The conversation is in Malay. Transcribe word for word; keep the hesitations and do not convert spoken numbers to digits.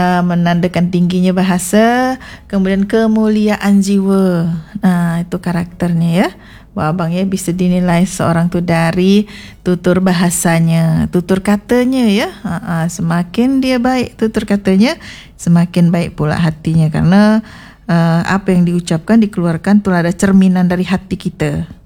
menandakan tingginya bahasa, kemudian kemuliaan jiwa. Nah, itu karakternya ya. Wah, abang ya, bisa dinilai seorang tu dari tutur bahasanya, tutur katanya ya. Ha, semakin dia baik tutur katanya, semakin baik pula hatinya, karena uh, apa yang diucapkan, dikeluarkan, tu ada cerminan dari hati kita.